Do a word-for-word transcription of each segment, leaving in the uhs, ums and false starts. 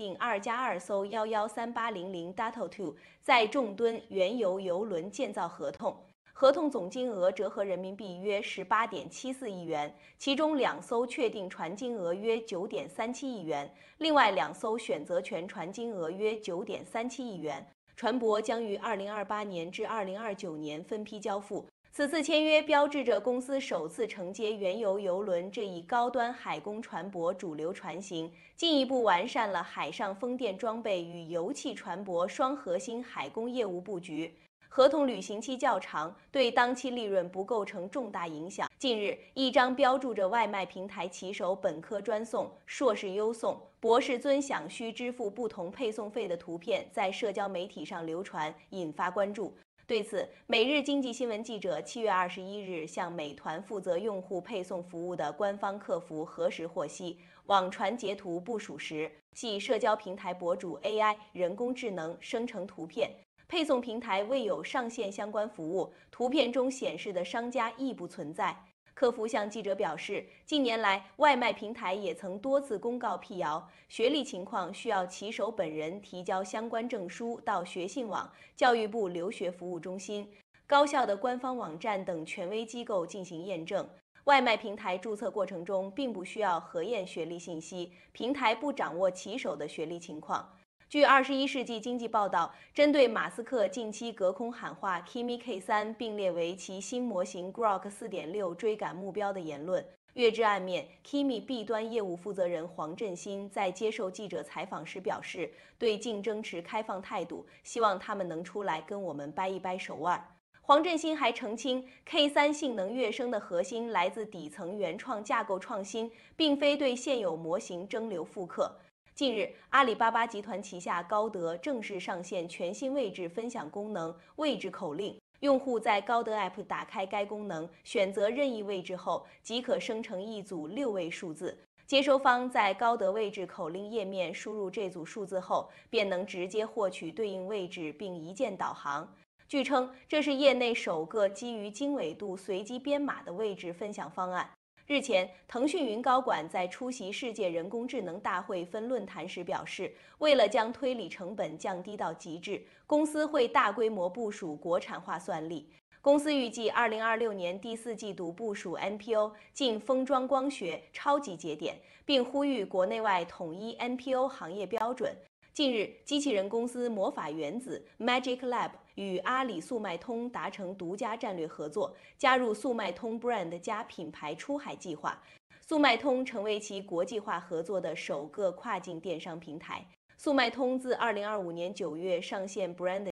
订二加二艘幺幺三八零零 Dato 二载重吨原油油轮建造合同。合同总金额折合人民币约十八点七四亿元，其中两艘确定船金额约九点三七亿元，另外两艘选择权船金额约九点三七亿元。船舶将于二零二八年至二零二九年分批交付。此次签约标志着公司首次承接原油油轮这一高端海工船舶主流船型，进一步完善了海上风电装备与油气船舶双核心海工业务布局。合同履行期较长，对当期利润不构成重大影响。近日，一张标注着外卖平台骑手本科专送、硕士优送、博士尊享需支付不同配送费的图片在社交媒体上流传，引发关注。对此，每日经济新闻记者七月二十一日向美团负责用户配送服务的官方客服核实获悉，网传截图不属实，系社交平台博主 A I 人工智能生成图片。配送平台未有上线相关服务，图片中显示的商家亦不存在。客服向记者表示，近年来外卖平台也曾多次公告辟谣，学历情况需要骑手本人提交相关证书到学信网、教育部留学服务中心、高校的官方网站等权威机构进行验证。外卖平台注册过程中并不需要核验学历信息，平台不掌握骑手的学历情况。据二十一世纪经济报道，针对马斯克近期隔空喊话 Kimi K 三并列为其新模型 Grok 四点六 追赶目标的言论，略知暗面。Kimi B 端业务负责人黄振新在接受记者采访时表示，对竞争持开放态度，希望他们能出来跟我们掰一掰手腕。黄振新还澄清 ，K 三性能跃升的核心来自底层原创架构创新，并非对现有模型蒸馏复刻。近日，阿里巴巴集团旗下高德正式上线全新位置分享功能“位置口令”。用户在高德 App 打开该功能，选择任意位置后，即可生成一组六位数字。接收方在高德位置口令页面输入这组数字后，便能直接获取对应位置并一键导航。据称，这是业内首个基于经纬度随机编码的位置分享方案。日前，腾讯云高管在出席世界人工智能大会分论坛时表示，为了将推理成本降低到极致，公司会大规模部署国产化算力。公司预计二零二六年第四季度部署 N P O 进封装光学超级节点，并呼吁国内外统一 N P O 行业标准。近日，机器人公司魔法原子 Magic Lab 与阿里速卖通达成独家战略合作，加入速卖通 Brand 加品牌出海计划。速卖通成为其国际化合作的首个跨境电商平台。速卖通自二零二五年九月上线 Brand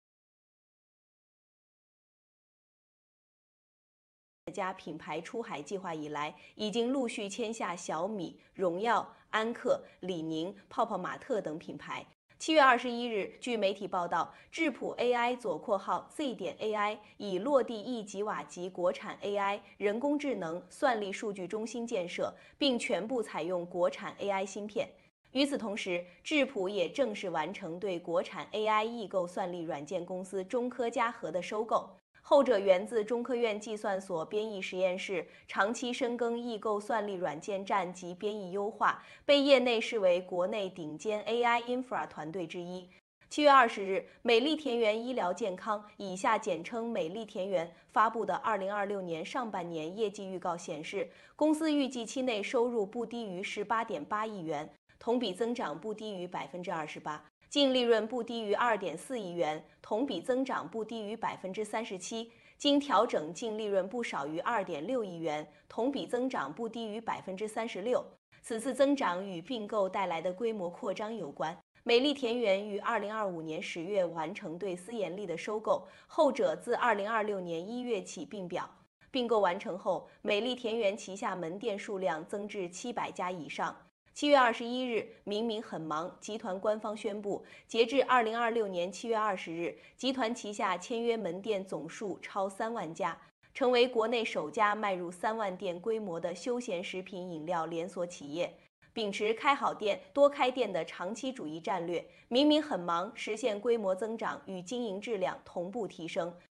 加品牌出海计划以来，已经陆续签下小米、荣耀、安克、李宁、泡泡玛特等品牌。七月二十一日，据媒体报道，智谱 A I 左括号 Z 点 A I 已落地一吉瓦级国产 A I 人工智能算力数据中心建设，并全部采用国产 A I 芯片。与此同时，智谱也正式完成对国产 A I 异构算力软件公司中科嘉禾的收购。后者源自中科院计算所编译实验室，长期深耕异构算力软件站及编译优化，被业内视为国内顶尖 A I infra 团队之一。七月二十日，美丽田园医疗健康（以下简称美丽田园）发布的二零二六年上半年业绩预告显示，公司预计期内收入不低于十八点八亿元，同比增长不低于百分之二十八。净利润不低于二点四亿元，同比增长不低于百分之三十七；经调整净利润不少于二点六亿元，同比增长不低于百分之三十六。此次增长与并购带来的规模扩张有关。美丽田园于二零二五年十月完成对思妍丽的收购，后者自二零二六年一月起并表。并购完成后，美丽田园旗下门店数量增至七百家以上。七月二十一日，明明很忙集团官方宣布，截至二零二六年七月二十日，集团旗下签约门店总数超三万家，成为国内首家迈入三万店规模的休闲食品饮料连锁企业。秉持开好店、多开店的长期主义战略，明明很忙实现规模增长与经营质量同步提升。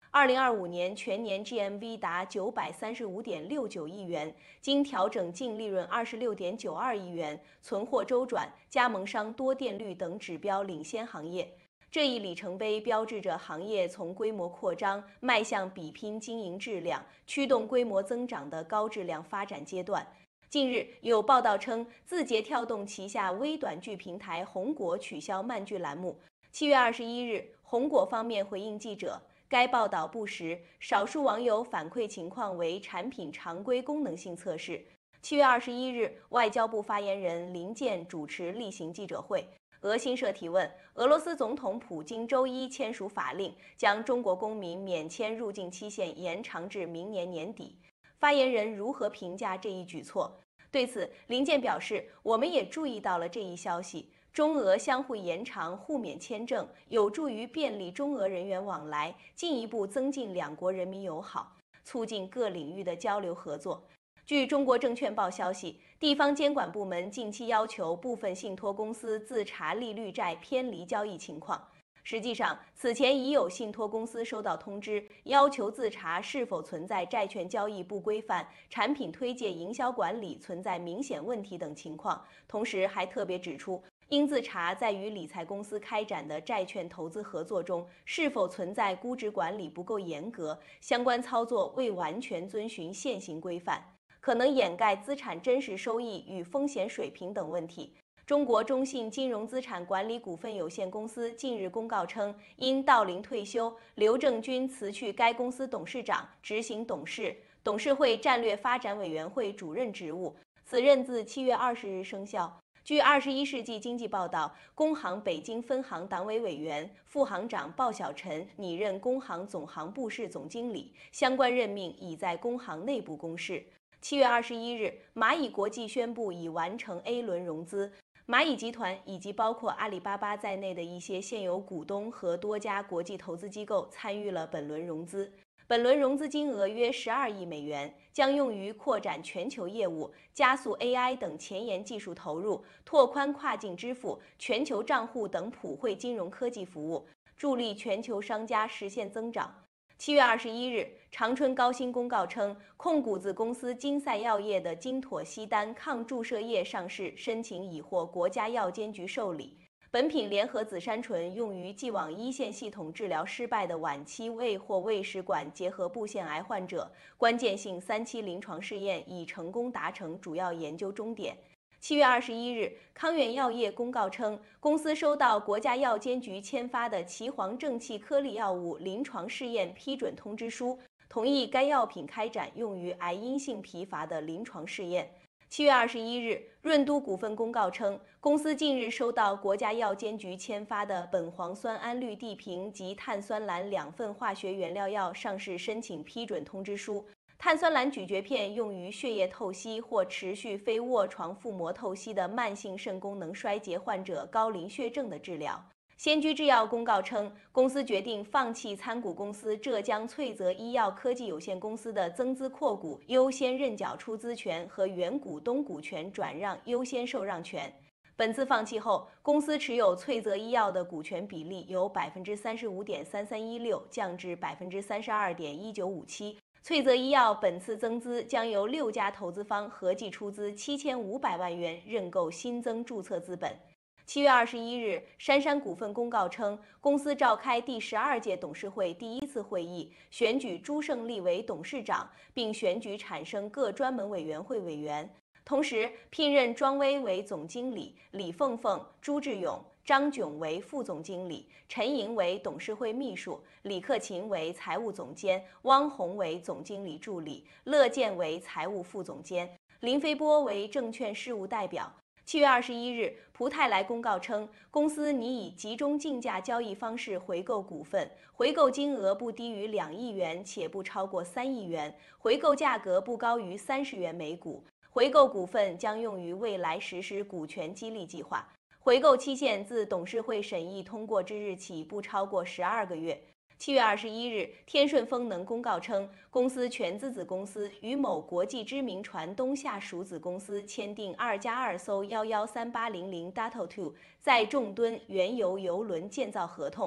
二零二五年全年 G M V 达九百三十五点六九亿元，经调整净利润二十六点九二亿元，存货周转、加盟商多店率等指标领先行业。这一里程碑标志着行业从规模扩张迈向比拼经营质量、驱动规模增长的高质量发展阶段。近日有报道称，字节跳动旗下微短剧平台红果取消漫剧栏目。七月二十一日，红果方面回应记者，该报道不实，少数网友反馈情况为产品常规功能性测试。七月二十一日，外交部发言人林健主持例行记者会。俄新社提问：俄罗斯总统普京周一签署法令，将中国公民免签入境期限延长至明年年底。发言人如何评价这一举措？对此，林健表示：“我们也注意到了这一消息。中俄相互延长互免签证，有助于便利中俄人员往来，进一步增进两国人民友好，促进各领域的交流合作。”据中国证券报消息，地方监管部门近期要求部分信托公司自查利率债偏离交易情况。实际上，此前已有信托公司收到通知，要求自查是否存在债券交易不规范、产品推介营销管理存在明显问题等情况。同时还特别指出，应自查在与理财公司开展的债券投资合作中，是否存在估值管理不够严格、相关操作未完全遵循现行规范，可能掩盖资产真实收益与风险水平等问题。中国中信金融资产管理股份有限公司近日公告称，因到龄退休，刘正军辞去该公司董事长、执行董事、董事会战略发展委员会主任职务，此任自七月二十日生效。据《二十一世纪经济报道》，工行北京分行党委委员、副行长鲍小晨拟任工行总行部室总经理，相关任命已在工行内部公示。七月二十一日，蚂蚁国际宣布已完成 A 轮融资。蚂蚁集团以及包括阿里巴巴在内的一些现有股东和多家国际投资机构参与了本轮融资。本轮融资金额约十二亿美元，将用于扩展全球业务、加速 A I 等前沿技术投入、拓宽跨境支付、全球账户等普惠金融科技服务，助力全球商家实现增长。七月二十一日，长春高新公告称，控股子公司金赛药业的金妥昔丹抗注射液上市申请已获国家药监局受理。本品联合紫杉醇用于既往一线系统治疗失败的晚期胃或胃食管结核部腺癌患者，关键性三期临床试验已成功达成主要研究终点。七月二十一日，康源药业公告称，公司收到国家药监局签发的岐黄正气颗粒药物临床试验批准通知书，同意该药品开展用于癌因性疲乏的临床试验。七月二十一日，润都股份公告称，公司近日收到国家药监局签发的苯磺酸胺氯地平及碳酸蓝两份化学原料药上市申请批准通知书。碳酸蓝咀嚼片用于血液透析或持续非卧床腹膜透析的慢性肾功能衰竭患者高磷血症的治疗。先居制药公告称，公司决定放弃参股公司浙江翠泽医药科技有限公司的增资扩股优先认缴出资权和原股东股权转让优先受让权。本次放弃后，公司持有翠泽医药的股权比例由百分之三十五点三三一六降至百分之三十二点一九五七。翠泽医药本次增资将由六家投资方合计出资七千五百万元认购新增注册资本。七月二十一日，杉杉股份公告称，公司召开第十二届董事会第一次会议，选举朱胜利为董事长，并选举产生各专门委员会委员。同时，聘任庄威为总经理，李凤凤、朱志勇、张炯为副总经理，陈莹为董事会秘书，李克勤为财务总监，汪红为总经理助理，乐健为财务副总监，林飞波为证券事务代表。七月二十一日，蒲泰来公告称，公司拟以集中竞价交易方式回购股份，回购金额不低于两亿元，且不超过三亿元，回购价格不高于三十元每股。回购股份将用于未来实施股权激励计划，回购期限自董事会审议通过之日起不超过十二个月。七月二十一日，天顺风能公告称，公司全资子公司与某国际知名船东下属子公司签订二加二艘幺幺三八零零 Dato 二载重吨原油油轮建造合同。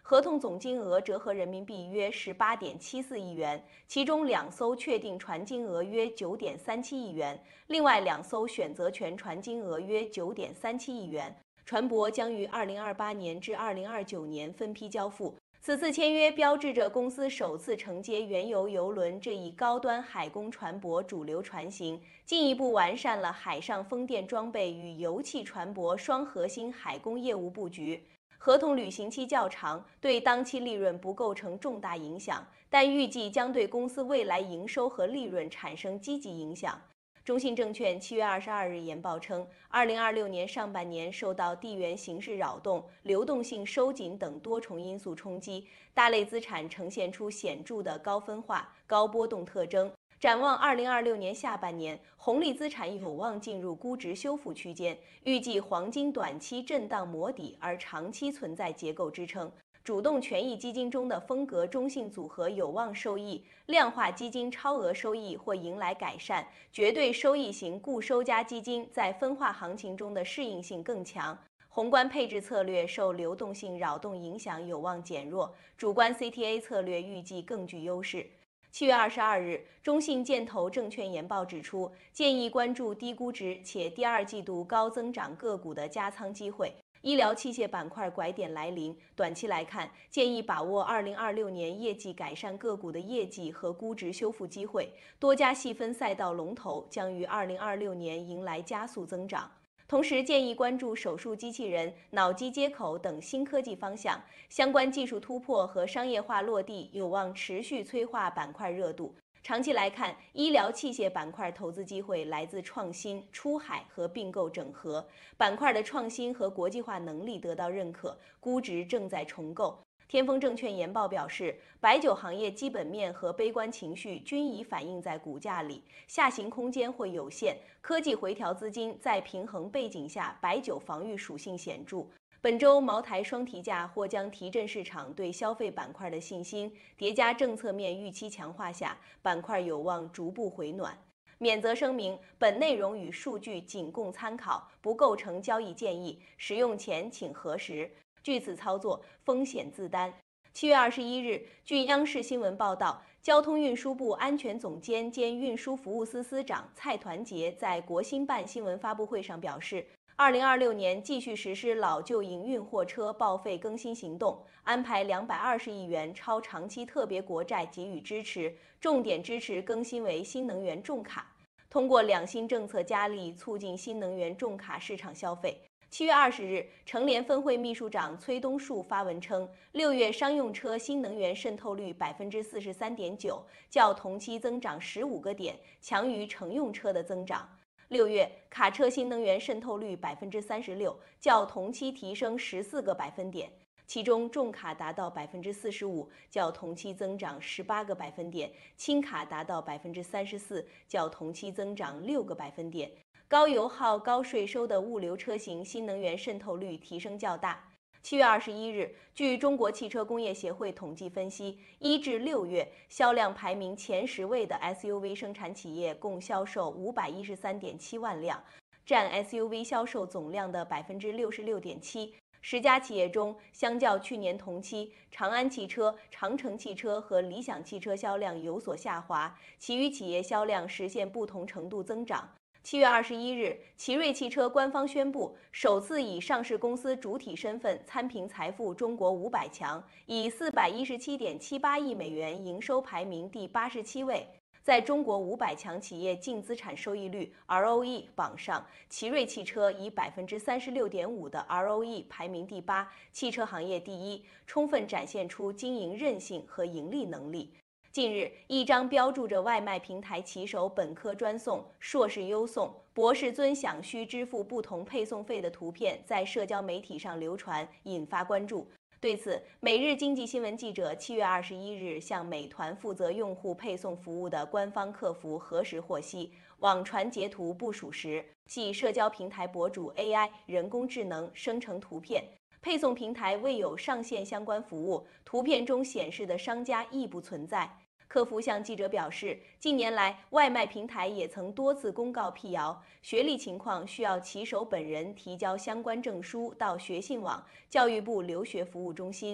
合同总金额折合人民币约十八点七四亿元，其中两艘确定船金额约九点三七亿元，另外两艘选择权船金额约九点三七亿元。船舶将于二零二八年至二零二九年分批交付。此次签约标志着公司首次承接原油邮轮这一高端海工船舶主流船型，进一步完善了海上风电装备与油气船舶双核心海工业务布局。合同履行期较长，对当期利润不构成重大影响，但预计将对公司未来营收和利润产生积极影响。中信证券七月二十二日研报称，二零二六年上半年受到地缘形势扰动、流动性收紧等多重因素冲击，大类资产呈现出显著的高分化、高波动特征。展望二零二六年下半年，红利资产有望进入估值修复区间，预计黄金短期震荡磨底，而长期存在结构支撑。主动权益基金中的风格中性组合有望受益，量化基金超额收益或迎来改善，绝对收益型固收加基金在分化行情中的适应性更强。宏观配置策略受流动性扰动影响有望减弱，主观 C T A 策略预计更具优势。七月二十二日，中信建投证券研报指出，建议关注低估值且第二季度高增长个股的加仓机会。医疗器械板块拐点来临，短期来看，建议把握二零二六年业绩改善个股的业绩和估值修复机会。多家细分赛道龙头将于二零二六年迎来加速增长。同时，建议关注手术机器人、脑机接口等新科技方向，相关技术突破和商业化落地有望持续催化板块热度。长期来看，医疗器械板块投资机会来自创新、出海和并购整合，板块的创新和国际化能力得到认可，估值正在重构。天风证券研报表示，白酒行业基本面和悲观情绪均已反映在股价里，下行空间会有限。科技回调资金在平衡背景下，白酒防御属性显著。本周茅台双提价或将提振市场对消费板块的信心，叠加政策面预期强化下，板块有望逐步回暖。免责声明：本内容与数据仅供参考，不构成交易建议，使用前请核实。据此操作，风险自担。七月二十一日，据央视新闻报道，交通运输部安全总监兼运输服务司司长蔡团结在国新办新闻发布会上表示，二零二六年继续实施老旧营运货车报废更新行动，安排两百二十亿元超长期特别国债给予支持，重点支持更新为新能源重卡，通过两新政策加力促进新能源重卡市场消费。七月二十日，成联分会秘书长崔东树发文称，六月商用车新能源渗透率百分之四十三点九，较同期增长十五个点，强于乘用车的增长。六月卡车新能源渗透率百分之三十六，较同期提升十四个百分点，其中重卡达到百分之四十五，较同期增长十八个百分点；轻卡达到百分之三十四，较同期增长六个百分点。高油耗、高税收的物流车型新能源渗透率提升较大。七月二十一日，据中国汽车工业协会统计分析，一至六月销量排名前十位的 S U V 生产企业共销售五百一十三点七万辆，占 S U V 销售总量的百分之六十六点七。十家企业中，相较去年同期，长安汽车、长城汽车和理想汽车销量有所下滑，其余企业销量实现不同程度增长。七月二十一日，奇瑞汽车官方宣布，首次以上市公司主体身份参评财富中国五百强，以四百一十七点七八亿美元营收排名第八十七位。在中国五百强企业净资产收益率 R O E 榜上，奇瑞汽车以百分之三十六点五的 R O E 排名第八，汽车行业第一，充分展现出经营韧性和盈利能力。近日，一张标注着外卖平台骑手本科专送、硕士优送、博士尊享需支付不同配送费的图片在社交媒体上流传，引发关注。对此，每日经济新闻记者七月二十一日向美团负责用户配送服务的官方客服核实获悉，网传截图不属实，系社交平台博主 A I 人工智能生成图片。配送平台未有上线相关服务，图片中显示的商家亦不存在。客服向记者表示，近年来外卖平台也曾多次公告辟谣，学历情况需要骑手本人提交相关证书到学信网、教育部留学服务中心。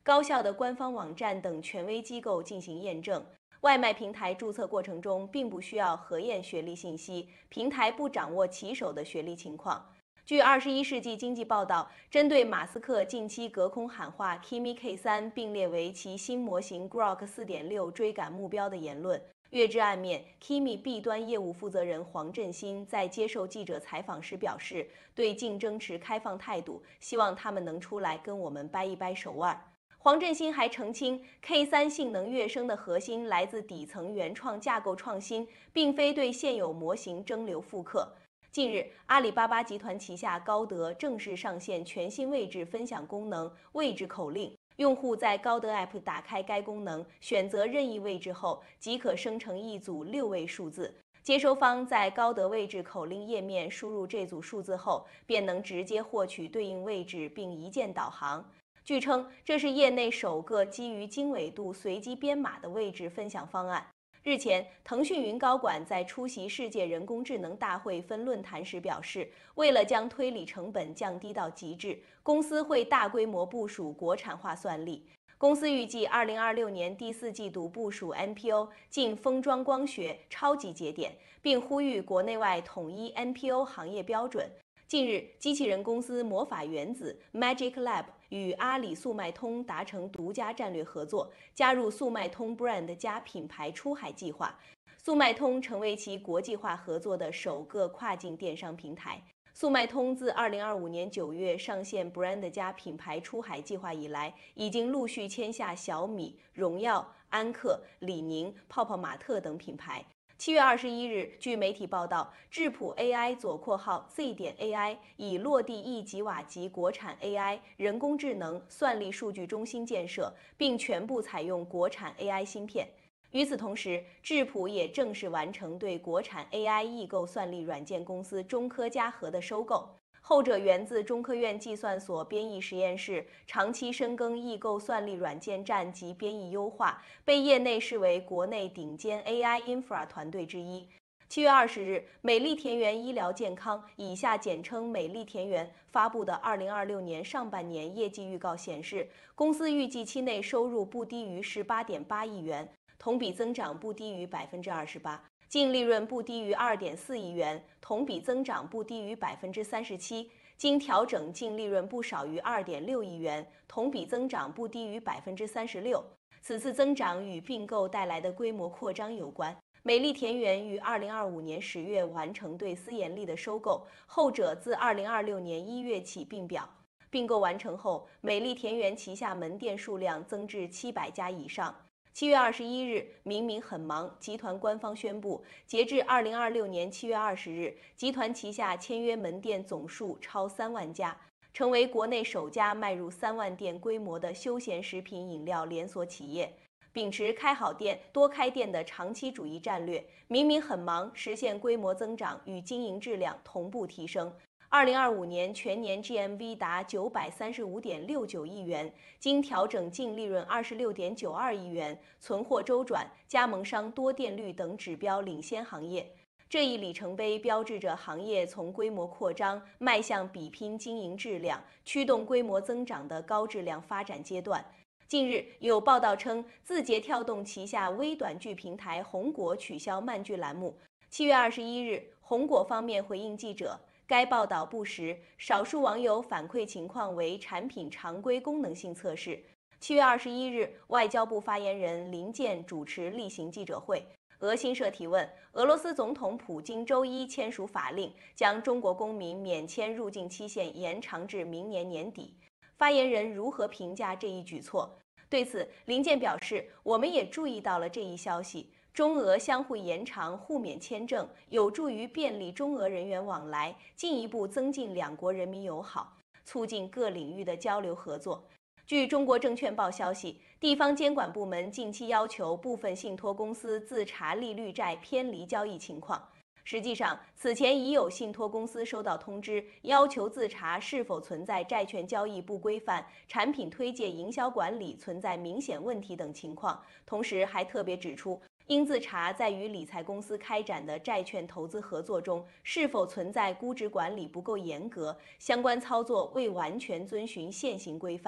高校的官方网站等权威机构进行验证。外卖平台注册过程中并不需要核验学历信息，平台不掌握骑手的学历情况。据二十一世纪经济报道，针对马斯克近期隔空喊话 Kimi K 三并列为其新模型 Grok 四点六 追赶目标的言论，跃之暗面 ，Kimi B 端业务负责人黄振新在接受记者采访时表示，对竞争持开放态度，希望他们能出来跟我们掰一掰手腕。黄振新还澄清 ，K 三性能跃升的核心来自底层原创架构创新，并非对现有模型蒸馏复刻。近日，阿里巴巴集团旗下高德正式上线全新位置分享功能“位置口令”。用户在高德 App 打开该功能，选择任意位置后，即可生成一组六位数字。接收方在高德位置口令页面输入这组数字后，便能直接获取对应位置，并一键导航。据称，这是业内首个基于经纬度随机编码的位置分享方案。日前，腾讯云高管在出席世界人工智能大会分论坛时表示，为了将推理成本降低到极致，公司会大规模部署国产化算力。公司预计二零二六年第四季度部署 N P O 进封装光学超级节点，并呼吁国内外统一 N P O 行业标准。近日，机器人公司魔法原子 Magic Lab 与阿里速卖通达成独家战略合作，加入速卖通 Brand 加品牌出海计划。速卖通成为其国际化合作的首个跨境电商平台。速卖通自二零二五年九月上线 Brand 加品牌出海计划以来，已经陆续签下小米、荣耀、安克、李宁、泡泡玛特等品牌。七月二十一日，据媒体报道，智谱 A I 左括号 Z 点 A I 已落地一吉瓦级国产 A I 人工智能算力数据中心建设，并全部采用国产 A I 芯片。与此同时，智谱也正式完成对国产 A I 异构算力软件公司中科嘉禾的收购。后者源自中科院计算所编译实验室，长期深耕异构算力软件站及编译优化，被业内视为国内顶尖 A I infra 团队之一。七月二十日，美丽田园医疗健康（以下简称美丽田园）发布的二零二六年上半年业绩预告显示，公司预计期内收入不低于十八点八亿元，同比增长不低于百分之二十八。净利润不低于二点四亿元，同比增长不低于百分之三十七；经调整净利润不少于二点六亿元，同比增长不低于百分之三十六。此次增长与并购带来的规模扩张有关。美丽田园于二零二五年十月完成对思妍丽的收购，后者自二零二六年一月起并表。并购完成后，美丽田园旗下门店数量增至七百家以上。七月二十一日，明明很忙集团官方宣布，截至二零二六年七月二十日，集团旗下签约门店总数超三万家，成为国内首家迈入三万店规模的休闲食品饮料连锁企业。秉持开好店、多开店的长期主义战略，明明很忙实现规模增长与经营质量同步提升。二零二五年全年 G M V 达九百三十五点六九亿元，经调整净利润二十六点九二亿元，存货周转、加盟商多店率等指标领先行业。这一里程碑标志着行业从规模扩张迈向比拼经营质量、驱动规模增长的高质量发展阶段。近日有报道称，字节跳动旗下微短剧平台红果取消漫剧栏目。七月二十一日，红果方面回应记者，该报道不实，少数网友反馈情况为产品常规功能性测试。七月二十一日，外交部发言人林健主持例行记者会。俄新社提问：俄罗斯总统普京周一签署法令，将中国公民免签入境期限延长至明年年底。发言人如何评价这一举措？对此，林健表示：我们也注意到了这一消息。中俄相互延长互免签证，有助于便利中俄人员往来，进一步增进两国人民友好，促进各领域的交流合作。据中国证券报消息，地方监管部门近期要求部分信托公司自查利率债偏离交易情况。实际上，此前已有信托公司收到通知，要求自查是否存在债券交易不规范、产品推介营销管理存在明显问题等情况，同时还特别指出，应自查在与理财公司开展的债券投资合作中，是否存在估值管理不够严格，相关操作未完全遵循现行规范。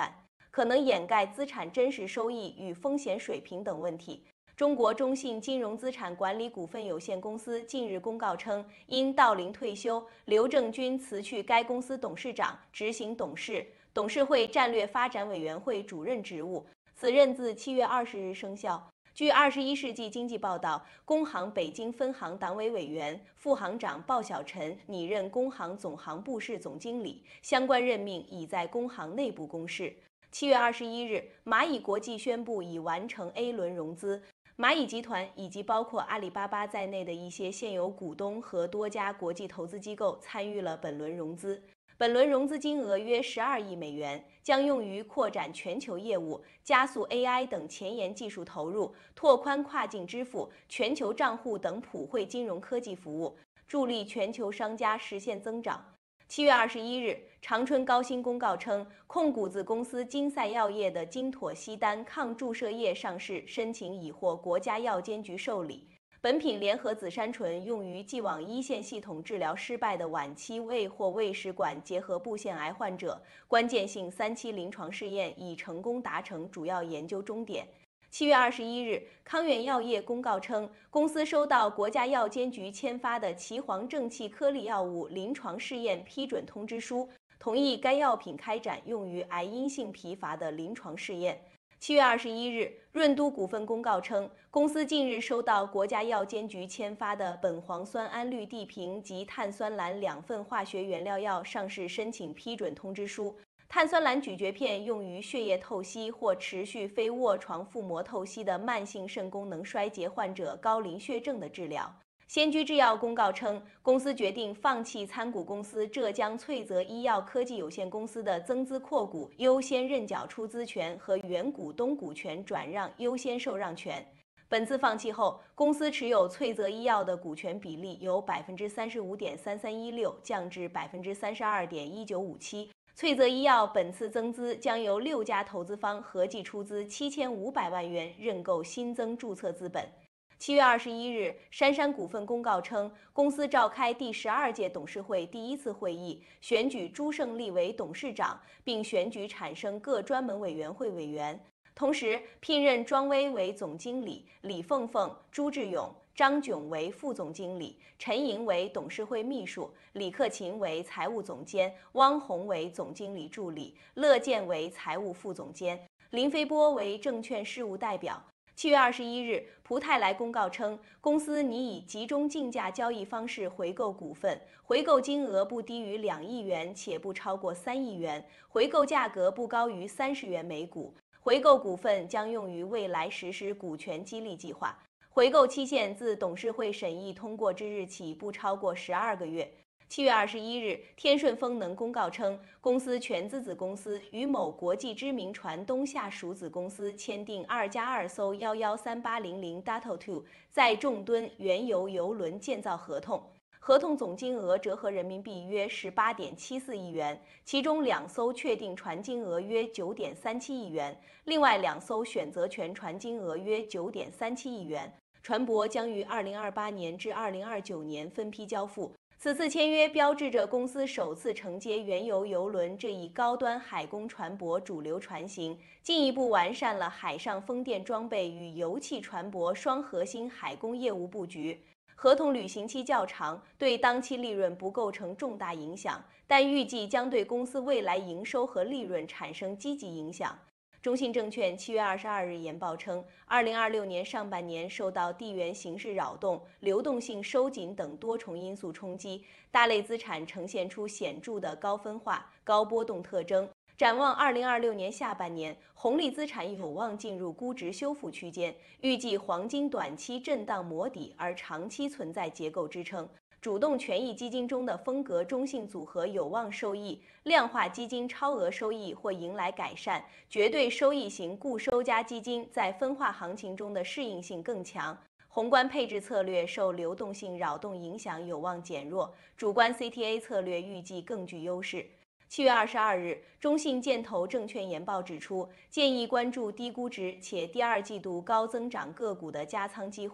可能掩盖资产真实收益与风险水平等问题。中国中信金融资产管理股份有限公司近日公告称，因到龄退休，刘正军辞去该公司董事长、执行董事、董事会战略发展委员会主任职务，此任自七月二十日生效。据《二十一世纪经济报道》，工行北京分行党委委员、副行长鲍小晨拟任工行总行部室总经理，相关任命已在工行内部公示。七月二十一日，蚂蚁国际宣布已完成 A 轮融资。蚂蚁集团以及包括阿里巴巴在内的一些现有股东和多家国际投资机构参与了本轮融资。本轮融资金额约十二亿美元，将用于扩展全球业务、加速 A I 等前沿技术投入、拓宽跨境支付、全球账户等普惠金融科技服务，助力全球商家实现增长。七月二十一日，长春高新公告称，控股子公司金赛药业的金妥昔丹抗注射液上市申请已获国家药监局受理。本品联合紫杉醇用于既往一线系统治疗失败的晚期胃或胃食管结核部腺癌患者，关键性三期临床试验已成功达成主要研究终点。七月二十一日，康源药业公告称，公司收到国家药监局签发的岐黄正气颗粒药物临床试验批准通知书，同意该药品开展用于癌因性疲乏的临床试验。七月二十一日，润都股份公告称，公司近日收到国家药监局签发的苯磺酸胺氯地平及碳酸蓝两份化学原料药上市申请批准通知书。碳酸蓝咀嚼片用于血液透析或持续非卧床腹膜透析的慢性肾功能衰竭患者高磷血症的治疗。先居制药公告称，公司决定放弃参股公司浙江翠泽医药科技有限公司的增资扩股优先认缴出资权和原股东股权转让优先受让权。本次放弃后，公司持有翠泽医药的股权比例由百分之三十五点三三一六降至百分之三十二点一九五七。翠泽医药本次增资将由六家投资方合计出资七千五百万元认购新增注册资本。七月二十一日，杉杉股份公告称，公司召开第十二届董事会第一次会议，选举朱胜利为董事长，并选举产生各专门委员会委员。同时，聘任庄威为总经理，李凤凤、朱志勇、张炯为副总经理，陈莹为董事会秘书，李克勤为财务总监，汪红为总经理助理，乐健为财务副总监，林飞波为证券事务代表。七月二十一日，蒲泰来公告称，公司拟以集中竞价交易方式回购股份，回购金额不低于两亿元，且不超过三亿元，回购价格不高于三十元每股。回购股份将用于未来实施股权激励计划。回购期限自董事会审议通过之日起不超过十二个月。七月二十一日，天顺风能公告称，公司全资子公司与某国际知名船东下属子公司签订二加二艘幺幺三八零零 Dato 二载重吨原油邮轮建造合同，合同总金额折合人民币约十八点七四亿元，其中两艘确定船金额约九点三七亿元，另外两艘选择权船金额约九点三七亿元。船舶将于二零二八年至二零二九年分批交付。此次签约标志着公司首次承接原油邮轮这一高端海工船舶主流船型，进一步完善了海上风电装备与油气船舶双核心海工业务布局。合同履行期较长，对当期利润不构成重大影响，但预计将对公司未来营收和利润产生积极影响。中信证券七月二十二日研报称，二零二六年上半年受到地缘形势扰动、流动性收紧等多重因素冲击，大类资产呈现出显著的高分化、高波动特征。展望二零二六年下半年，红利资产有望进入估值修复区间，预计黄金短期震荡磨底，而长期存在结构支撑。主动权益基金中的风格中性组合有望受益，量化基金超额收益或迎来改善，绝对收益型固收加基金在分化行情中的适应性更强。宏观配置策略受流动性扰动影响有望减弱，主观 C T A 策略预计更具优势。七月二十二日，中信建投证券研报指出，建议关注低估值且第二季度高增长个股的加仓机会。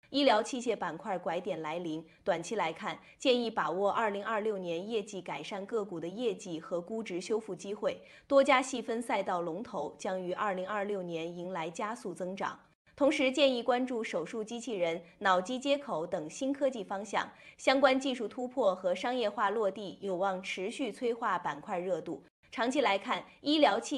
医疗器械板块拐点来临，短期来看，建议把握二零二六年业绩改善个股的业绩和估值修复机会，多家细分赛道龙头将于二零二六年迎来加速增长。同时，建议关注手术机器人、脑机接口等新科技方向，相关技术突破和商业化落地有望持续催化板块热度。长期来看，医疗器